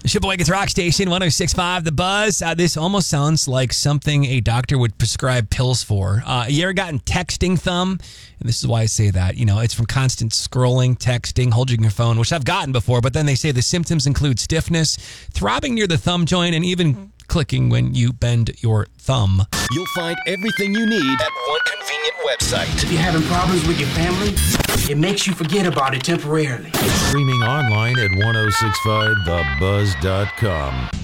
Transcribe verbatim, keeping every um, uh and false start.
Sheboygan's Rock Station, one oh six point five The Buzz. Uh, this almost sounds like something a doctor would prescribe pills for. Uh, you ever gotten texting thumb? And this is why I say that. You know, it's from constant scrolling, texting, holding your phone, which I've gotten before. But then they say the symptoms include stiffness, throbbing near the thumb joint, and even clicking when you bend your thumb. You'll find everything you need at one convenient website. If you're having problems with your family, it makes you forget about it temporarily. Streaming online at ten sixty-five the buzz dot com.